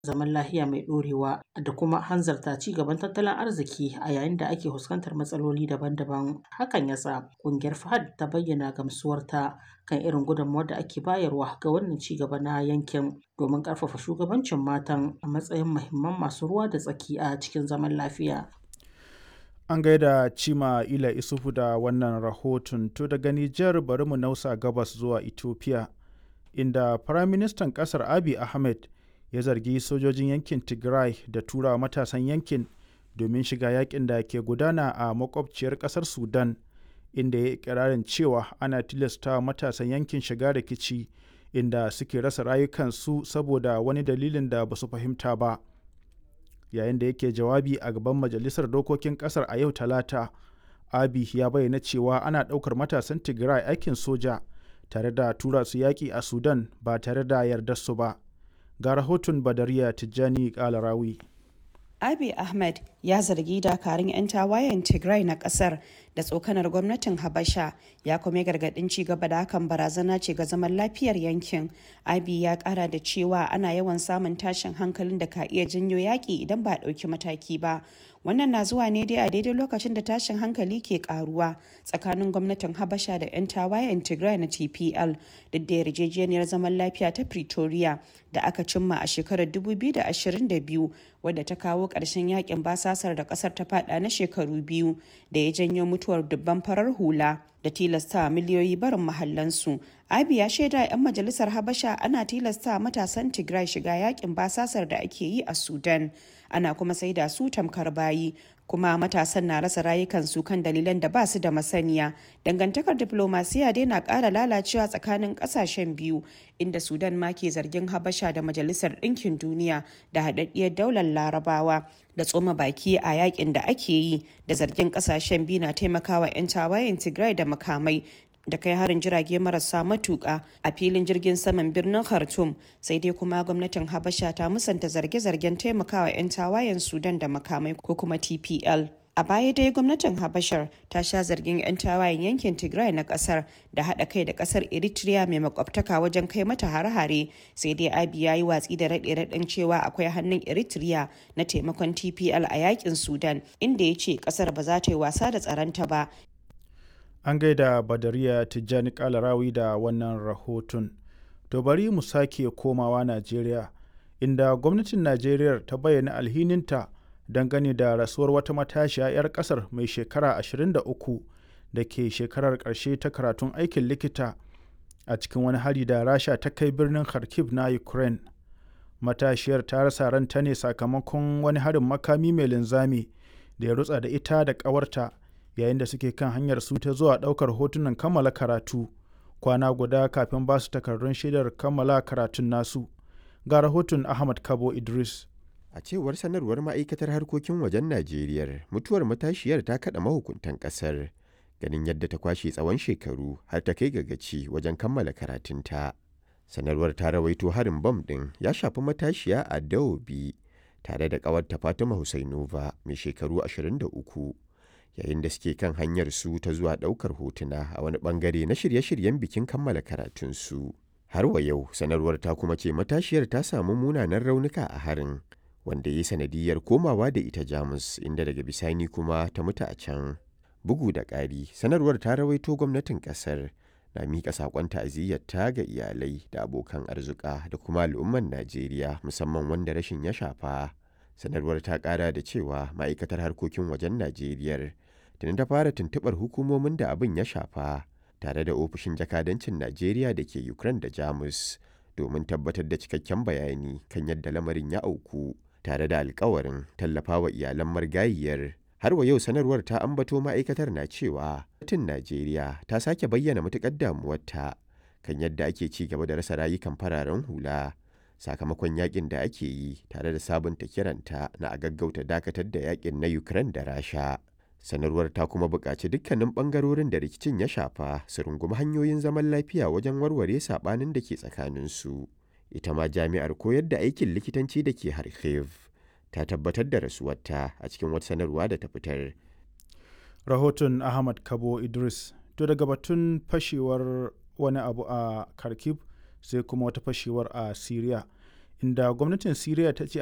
zaman lafiya mai ɗorewa da kuma hanzarta ci gaban tattalin arziki a yayin da ake fuskantar matsaloli daban-daban. Hakan ya sa ƙungiyar FAHD ta bayyana gamsuwarta kan irin gudunmawar da ake bayarwa ga wannan ci gaba na yankin domin ƙarfafa shugabancin matan a matsayin muhimman masu ruwa da tsaki a cikin zaman lafiya. An gaida Cima Ila Isufu da wannan rahoton. To daga Nijar bari mu nausa gabas zuwa Ethiopia, inda Firaministan ƙasar Abiy Ahmed ya zargi sojojin yankin Tigray da turawa matasan yankin domin shiga yakin da ke gudana a makwabciyar ƙasar Sudan, inda ya yi ikirarin cewa ana tilasta matasan yankin shiga rikici inda suke rasa rayukansu saboda wani dalilin da ba su fahimta ba. Yayin da yake jawabi a gaban Majalisar Dokokin ƙasar a yau Talata, Abiy ya bayyana cewa ana ɗaukar matasan Tigray aikin soja tare da tura su yaƙi a Sudan ba tare da yardar su ba. Ga rahoton Badariya Tijjani Kalarawi. Abiy Ahmed ya zargi dakarun 'yan tawayen Tigray na kasar da tsokanar gwamnatin Habasha, ya kuma gargadin ci gaba da hakan barazana ce ga zaman lafiyar yankin. Abiy ya kara da cewa ana yawan samun tashin hankalin da ka iya janyo yaƙi idan ba a ɗauki mataki ba. Wannan na zuwa ne dai a daidai lokacin da tashin hankali ke karuwa tsakanin gwamnatin Habasha da 'yan tawayen Tigray na TPL, duk da yarjejeniyar zaman lafiya ta Pretoria da aka cimma a shekarar 2022 wadda ta kawo ƙarshen yakin basasar da ƙasar ta fada na shekaru biyu da ya janyo mutuwar dubban farar hula da tilasta miliyoyi barin mahallansu. Abiy ya shaida 'yan majalisar Habasha ana tilasta matasan Tigray shiga yakin basasar da ake yi a Sudan, ana kuma saida su tamkar bayi, kuma matasan na rasa rayukansu kan dalilan da ba su da masaniya. Dangantakar diplomasiya dai na ƙara lalacewa tsakanin ƙasashen biyu, inda Sudan ma ke zargin Habasha da Majalisar Ɗinkin Duniya da haɗaɗɗiyar daular Larabawa da tsoma baki a yakin da ake yi, da zargin ƙasashen biyu na taimakawa 'yan tawayen Tigray da makamai da kai harin jirage marasa matuƙa a filin jirgin saman birnin Khartoum. Sai dai kuma gwamnatin Habasha ta musanta zarge-zargen taimakawa 'yan tawayen Sudan da makamai ko kuma TPL. A baya dai gwamnatin Habashar ta sha zargin 'yan tawayen yankin Tigray na kasar da haɗa kai da kasar Eritrea mai makwabtaka wajen kai mata hare-hare, sai dai Abiy ya yi watsi da raɗe-raɗen cewa akwai hannun Eritrea na taimakon TPL a yakin Sudan, inda ya ce kasar ba za ta yi wasa da tsaronta ba. An gaida Badariya Tijjani Kalarawi da wannan rahoton. To bari mu sake komawa Najeriya, inda gwamnatin Najeriya ta bayyana alhininta dangane da rasuwar wata matashiya 'yar kasar mai shekara 23 da ke shekarar ƙarshe ta karatun aikin likita a cikin wani hari da Rasha ta kai birnin Kharkiv na Ukraine. Matashiyar ta rasa ranta ne sakamakon wani harin makami mai linzami da ya rutsa da ita da ƙawarta yayin da suke kan hanyar su ta zuwa ɗaukar hotunan kammala karatu kwana guda kafin ba su takardun shaidar kammala karatun nasu. Ga rahoton Ahmad Kabo Idris. A cewar sanarwar ma'aikatar harkokin wajen Najeriya, mutuwar matashiyar ta kaɗa mahukuntan ƙasar, ganin yadda ta kwashe tsawon shekaru har ta kai ga gaci wajen kammala karatunta. Sanarwar ta rawaito harin bam ɗin ya shafi matashiya a Dawobi tare da ƙawarta Fatima Husainova mai shekaru 23. Yayin da suke kan hanyar su ta zuwa ɗaukar hotuna a wani ɓangare na shirye-shiryen bikin kammala karatunsu. Har wa yau sanarwar ta kuma ce matashiyar ta samu munanan raunuka a harin, wanda ya yi sanadiyar komawa da ita Jamus, inda daga bisani kuma ta mutu a can. Bugu da ƙari, sanarwar ta rawaito gwamnatin ƙasar na miƙa saƙon ta'aziyyarta ga iyalai da abokan arzuka da kuma al'ummar Najeriya, musamman wanda rashin ya shafa. Sanarwar ta ƙara da cewa ma'aikatar harkokin wajen Najeriya tuni ta fara tuntuɓar hukumomin da abin ya shafa tare da ofishin jakadancin Najeriya da ke Ukraine da Jamus domin tabbatar da cikakken bayani kan yadda lamarin ya auku, tare da alkawarin tallafawa iyalan marigayiyar. Har wa yau sanarwar ta ambato ma'aikatar na cewa gwamnatin Najeriya ta sake bayyana matuƙar damuwarta kan yadda ake ci gaba da rasa rayukan fararen hula sakamakon yakin da ake yi, tare da sabunta kiranta na a gaggauta dakatar da yakin na Ukraine da Rasha. Sanarwar ta kuma buƙaci dukkanin ɓangarorin da rikicin ya shafa su rungumi hanyoyin zaman lafiya wajen warware saɓanin da ke tsakaninsu. Ita ma jami'ar koyar da aikin likitanci da ke Kharkiv ta tabbatar da rasuwarta a cikin wata sanarwa da ta fitar. Rahoton Ahmad Kabo Idris. To daga batun fashewar wani abu a Kharkiv sai kuma wata fashewar a Syria, inda gwamnatin Siriya ta ce